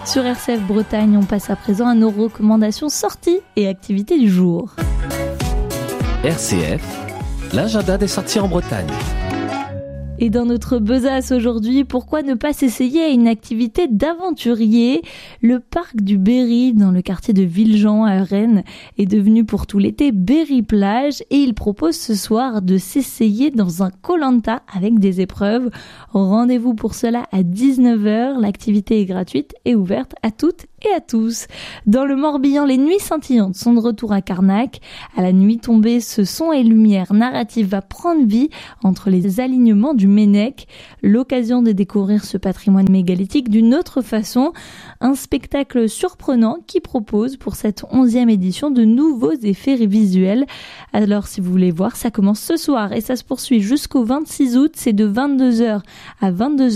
Sur RCF Bretagne, on passe à présent à nos recommandations sorties et activités du jour. RCF, l'agenda des sorties en Bretagne. Et dans notre besace aujourd'hui, pourquoi ne pas s'essayer à une activité d'aventurier ? Le parc du Berry, dans le quartier de Villejean à Rennes, est devenu pour tout l'été Berry Plage et il propose ce soir de s'essayer dans un Koh-Lanta avec des épreuves. Rendez-vous pour cela à 19h. L'activité est gratuite et ouverte à toutes et à tous. Dans le Morbihan, les nuits scintillantes sont de retour à Carnac. À la nuit tombée, ce son et lumière narrative va prendre vie entre les alignements du Ménec. L'occasion de découvrir ce patrimoine mégalithique d'une autre façon. Un spectacle surprenant qui propose pour cette 11e édition de nouveaux effets visuels. Alors si vous voulez voir, ça commence ce soir et ça se poursuit jusqu'au 26 août. C'est de 22h à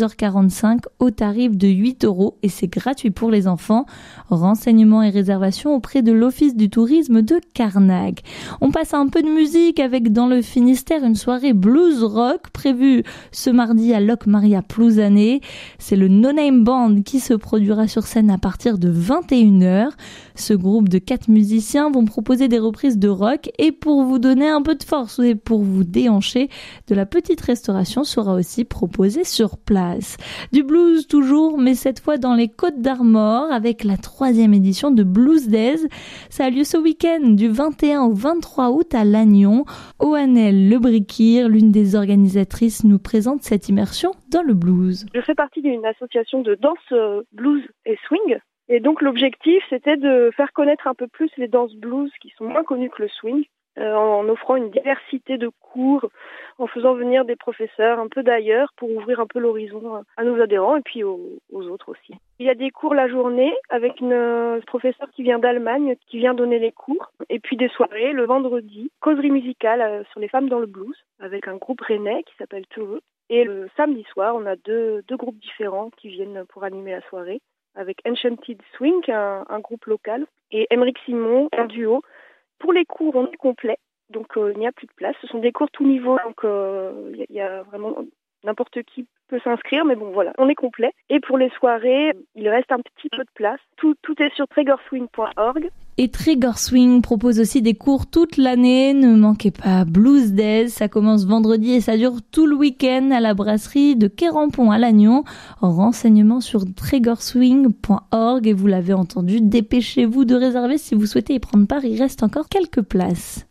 22h45 au tarif de 8€ et c'est gratuit pour les enfants. Renseignements et réservations auprès de l'Office du tourisme de Carnac. On passe à un peu de musique avec dans le Finistère une soirée blues rock prévue ce mardi à Loc Maria Plouzané. C'est le No Name Band qui se produira sur scène à partir de 21h. Ce groupe de 4 musiciens vont proposer des reprises de rock et pour vous donner un peu de force et pour vous déhancher, de la petite restauration sera aussi proposée sur place. Du blues toujours, mais cette fois dans les Côtes d'Armor avec la 3e édition de Blues Days. Ça a lieu ce week-end du 21 au 23 août à Lannion. Oanel Lebriquir, l'une des organisatrices, nous présente cette immersion dans le blues. Je fais partie d'une association de danse blues et swing. Et donc l'objectif, c'était de faire connaître un peu plus les danses blues qui sont moins connues que le swing, en offrant une diversité de cours, en faisant venir des professeurs un peu d'ailleurs pour ouvrir un peu l'horizon à nos adhérents et puis aux autres aussi. Il y a des cours la journée avec une professeure qui vient d'Allemagne, qui vient donner les cours, et puis des soirées le vendredi, causerie musicale sur les femmes dans le blues, avec un groupe rennais qui s'appelle Toureux. Et le samedi soir, on a deux groupes différents qui viennent pour animer la soirée, avec Enchanted Swing, un groupe local, et Émeric Simon, un duo. Pour les cours, on est complet, donc il n'y a plus de place. Ce sont des cours tout niveau, donc il y a vraiment n'importe qui peut s'inscrire, mais bon voilà, on est complet. Et pour les soirées, il reste un petit peu de place. Tout est sur tregorswing.org. Et Trigger Swing propose aussi des cours toute l'année. Ne manquez pas Blues Days, ça commence vendredi et ça dure tout le week-end à la brasserie de Quérampont à Lannion. Renseignements sur tregorswing.org et vous l'avez entendu, dépêchez-vous de réserver si vous souhaitez y prendre part, il reste encore quelques places.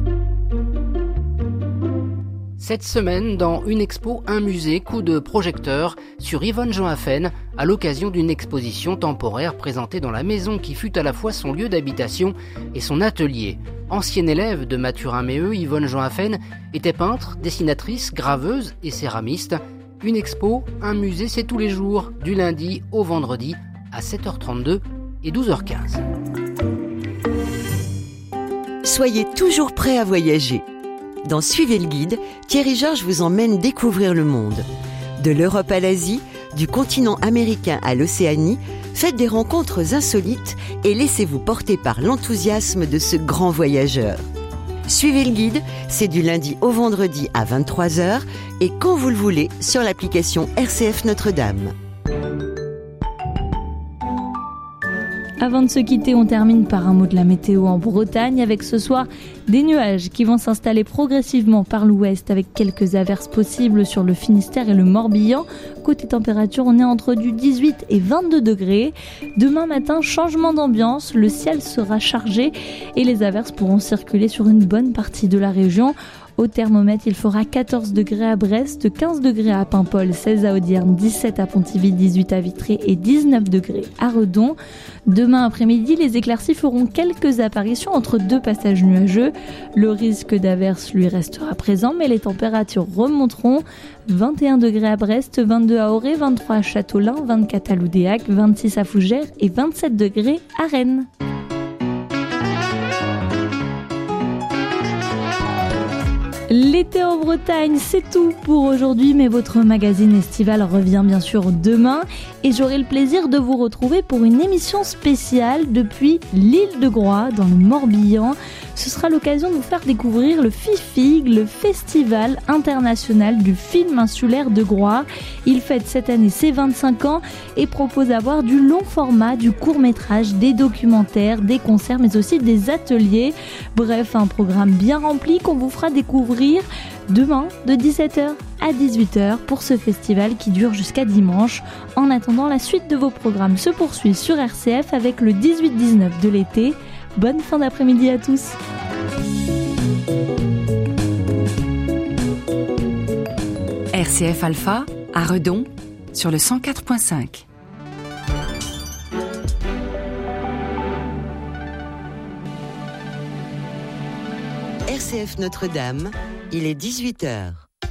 Cette semaine, dans une expo, un musée, coup de projecteur sur Yvonne Johaffen à l'occasion d'une exposition temporaire présentée dans la maison qui fut à la fois son lieu d'habitation et son atelier. Ancienne élève de Mathurin-Méheux, Yvonne Johaffen était peintre, dessinatrice, graveuse et céramiste. Une expo, un musée, c'est tous les jours, du lundi au vendredi à 7h32 et 12h15. Soyez toujours prêts à voyager. Dans Suivez le guide, Thierry Georges vous emmène découvrir le monde. De l'Europe à l'Asie, du continent américain à l'Océanie, faites des rencontres insolites et laissez-vous porter par l'enthousiasme de ce grand voyageur. Suivez le guide, c'est du lundi au vendredi à 23h et quand vous le voulez sur l'application RCF Notre-Dame. Avant de se quitter, on termine par un mot de la météo en Bretagne avec ce soir des nuages qui vont s'installer progressivement par l'ouest avec quelques averses possibles sur le Finistère et le Morbihan. Côté température, on est entre du 18 et 22 degrés. Demain matin, changement d'ambiance, le ciel sera chargé et les averses pourront circuler sur une bonne partie de la région. Au thermomètre, il fera 14 degrés à Brest, 15 degrés à Paimpol, 16 à Audierne, 17 à Pontivy, 18 à Vitré et 19 degrés à Redon. Demain après-midi, les éclaircies feront quelques apparitions entre deux passages nuageux. Le risque d'averse lui restera présent, mais les températures remonteront. 21 degrés à Brest, 22 à Auray, 23 à Châteaulin, 24 à Loudéac, 26 à Fougères et 27 degrés à Rennes. L'été en Bretagne, c'est tout pour aujourd'hui, mais votre magazine estival revient bien sûr demain et j'aurai le plaisir de vous retrouver pour une émission spéciale depuis l'île de Groix dans le Morbihan. Ce sera l'occasion de vous faire découvrir le FIFIG, le Festival international du film insulaire de Groix. Il fête cette année ses 25 ans et propose à voir du long format, du court-métrage, des documentaires, des concerts, mais aussi des ateliers. Bref, un programme bien rempli qu'on vous fera découvrir demain de 17h à 18h pour ce festival qui dure jusqu'à dimanche. En attendant, la suite de vos programmes se poursuit sur RCF avec le 18-19 de l'été. Bonne fin d'après-midi à tous. RCF Alpha à Redon sur le 104.5. RCF Notre-Dame, il est 18h.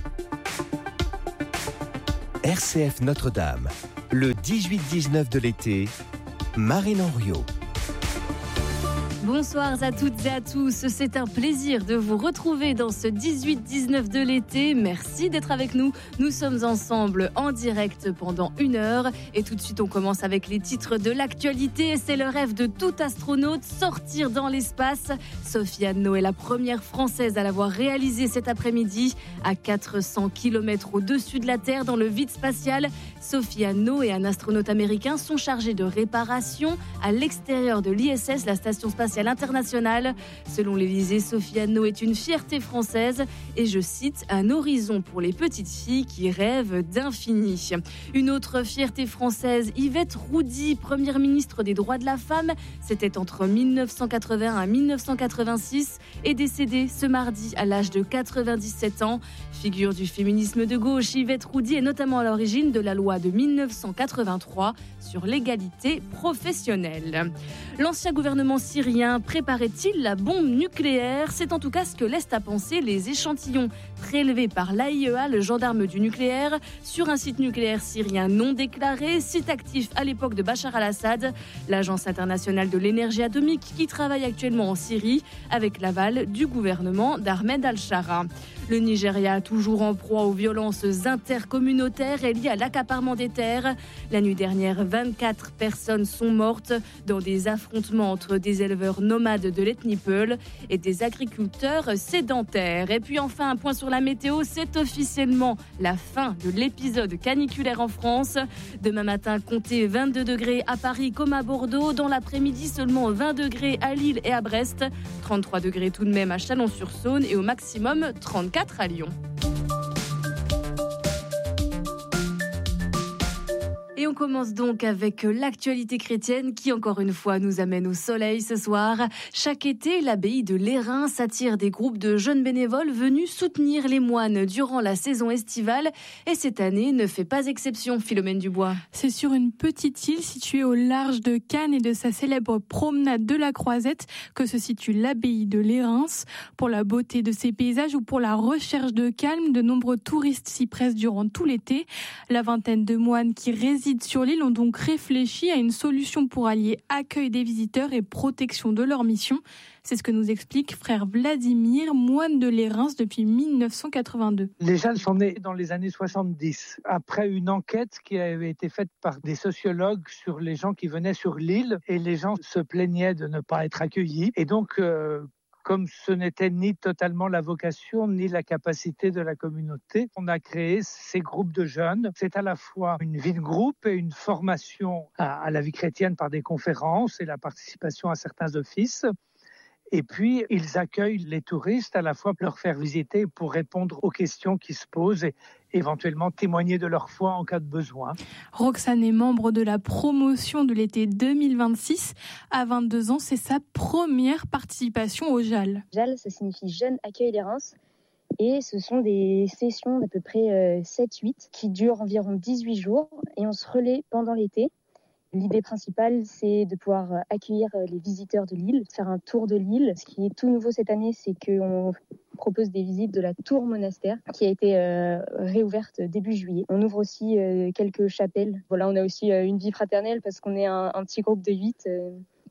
RCF Notre-Dame, le 18-19 de l'été, Marine Henriot. Bonsoir à toutes et à tous, c'est un plaisir de vous retrouver dans ce 18-19 de l'été. Merci d'être avec nous. Nous sommes ensemble en direct pendant 1 heure et tout de suite on commence avec les titres de l'actualité. C'est le rêve de tout astronaute, sortir dans l'espace. Sophie Anneau est la première française à l'avoir réalisé cet après-midi à 400 km au-dessus de la Terre dans le vide spatial. Sophie Anneau et un astronaute américain sont chargés de réparation à l'extérieur de l'ISS, la station spatiale internationale. Selon l'Élysée, Sophie Anneau est une fierté française et, je cite, un horizon pour les petites filles qui rêvent d'infini. Une autre fierté française, Yvette Roudy, première ministre des droits de la femme, c'était entre 1981 et 1986, est décédée ce mardi à l'âge de 97 ans. Figure du féminisme de gauche, Yvette Roudy est notamment à l'origine de la loi de 1983 sur l'égalité professionnelle. L'ancien gouvernement syrien préparait-il la bombe nucléaire ? C'est en tout cas ce que laissent à penser les échantillons prélevés par l'AIEA, le gendarme du nucléaire, sur un site nucléaire syrien non déclaré, site actif à l'époque de Bachar al-Assad, l'Agence internationale de l'énergie atomique qui travaille actuellement en Syrie avec l'aval du gouvernement d'Ahmed al-Shara. Le Nigeria, toujours en proie aux violences intercommunautaires et liées à l'accaparement des terres. La nuit dernière, 24 personnes sont mortes dans des affrontements entre des éleveurs nomades de l'ethnie Peul et des agriculteurs sédentaires. Et puis enfin, un point sur la météo, c'est officiellement la fin de l'épisode caniculaire en France. Demain matin, comptez 22 degrés à Paris comme à Bordeaux. Dans l'après-midi, seulement 20 degrés à Lille et à Brest. 33 degrés tout de même à Chalon-sur-Saône et au maximum 34 à Lyon. Et on commence donc avec l'actualité chrétienne qui, encore une fois, nous amène au soleil ce soir. Chaque été, l'abbaye de Lérins attire des groupes de jeunes bénévoles venus soutenir les moines durant la saison estivale. Et cette année ne fait pas exception, Philomène Dubois. C'est sur une petite île située au large de Cannes et de sa célèbre promenade de la Croisette que se situe l'abbaye de Lérins. Pour la beauté de ses paysages ou pour la recherche de calme, de nombreux touristes s'y pressent durant tout l'été. La vingtaine de moines qui résident sur l'île ont donc réfléchi à une solution pour allier accueil des visiteurs et protection de leur mission. C'est ce que nous explique frère Vladimir, moine de Lérins depuis 1982. Les jeunes sont nés dans les années 70, après une enquête qui avait été faite par des sociologues sur les gens qui venaient sur l'île et les gens se plaignaient de ne pas être accueillis. Et donc, comme ce n'était ni totalement la vocation, ni la capacité de la communauté, on a créé ces groupes de jeunes. C'est à la fois une vie de groupe et une formation à la vie chrétienne par des conférences et la participation à certains offices. Et puis, ils accueillent les touristes, à la fois pour leur faire visiter, pour répondre aux questions qui se posent et éventuellement témoigner de leur foi en cas de besoin. Roxane est membre de la promotion de l'été 2026. À 22 ans, c'est sa première participation au JAL. JAL, ça signifie Jeunes Accueil Lérins. Et ce sont des sessions d'à peu près 7-8 qui durent environ 18 jours et on se relaie pendant l'été. L'idée principale, c'est de pouvoir accueillir les visiteurs de l'île, faire un tour de l'île. Ce qui est tout nouveau cette année, c'est qu'on propose des visites de la tour monastère qui a été réouverte début juillet. On ouvre aussi quelques chapelles. Voilà, on a aussi une vie fraternelle parce qu'on est un petit groupe de 8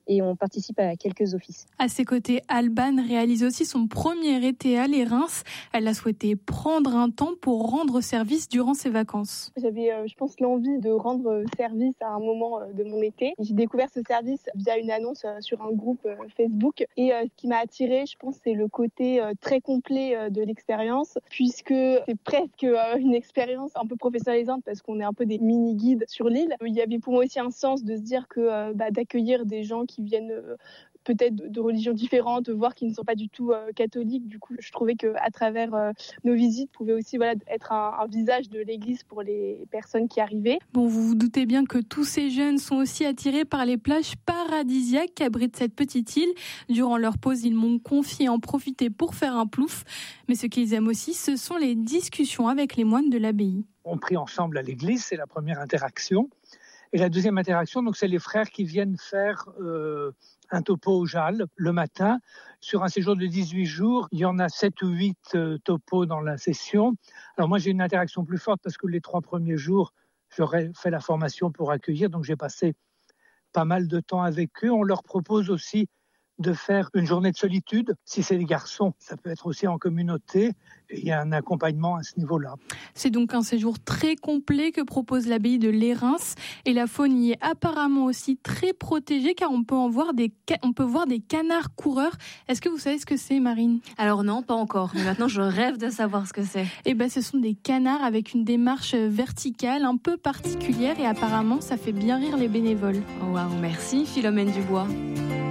et on participe à quelques offices. À ses côtés, Alban réalise aussi son premier été à Les Reims. Elle a souhaité prendre un temps pour rendre service durant ses vacances. J'avais, je pense, l'envie de rendre service à un moment de mon été. J'ai découvert ce service via une annonce sur un groupe Facebook. Et ce qui m'a attirée, je pense, c'est le côté très complet de l'expérience, puisque c'est presque une expérience un peu professionnalisante parce qu'on est un peu des mini-guides sur l'île. Il y avait pour moi aussi un sens de se dire que d'accueillir des gens qui viennent peut-être de religions différentes, voire qui ne sont pas du tout catholiques. Du coup, je trouvais qu'à travers nos visites, pouvait aussi être un visage de l'Église pour les personnes qui arrivaient. Bon, vous vous doutez bien que tous ces jeunes sont aussi attirés par les plages paradisiaques qu'abrite cette petite île. Durant leur pause, ils m'ont confié en profiter pour faire un plouf. Mais ce qu'ils aiment aussi, ce sont les discussions avec les moines de l'abbaye. On prie ensemble à l'église, c'est la première interaction. Et la deuxième interaction, donc, c'est les frères qui viennent faire un topo au Jalles le matin. Sur un séjour de 18 jours, il y en a 7 ou 8 topos dans la session. Alors moi, j'ai une interaction plus forte parce que les 3 premiers jours, j'aurais fait la formation pour accueillir. Donc j'ai passé pas mal de temps avec eux. On leur propose aussi de faire une journée de solitude. Si c'est des garçons, ça peut être aussi en communauté. Et il y a un accompagnement à ce niveau-là. C'est donc un séjour très complet que propose l'abbaye de Les Reims. Et la faune y est apparemment aussi très protégée car on peut voir des canards coureurs. Est-ce que vous savez ce que c'est, Marine ? Alors non, pas encore. Mais maintenant, je rêve de savoir ce que c'est. Eh ben, ce sont des canards avec une démarche verticale un peu particulière et apparemment, ça fait bien rire les bénévoles. Oh, waouh, merci Philomène Dubois.